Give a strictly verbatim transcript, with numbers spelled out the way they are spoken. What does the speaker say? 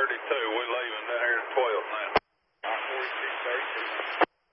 thirty-two. We're leaving down here at twelve now. forty-six thirty-two.